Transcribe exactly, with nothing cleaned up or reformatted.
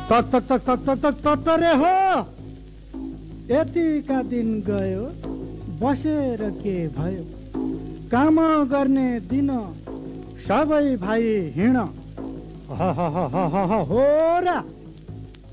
तक तक तक तक तक तक तक रे हो। यतिका दिन गयो बसेर के भयो, काम गर्ने दिन सबै भाइ हिँड। हो र